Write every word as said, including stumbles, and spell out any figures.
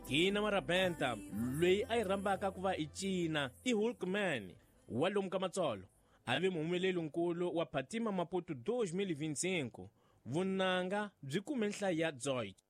Ina Marabenta loyi a yi rhambaka ku va i cina i Hulkman wa lomu ka Matsolo a ve muhumeleli nkulu wa Phatima Maputo twenty twenty-five. Vunanga byi kume nhlayo ya Deutsche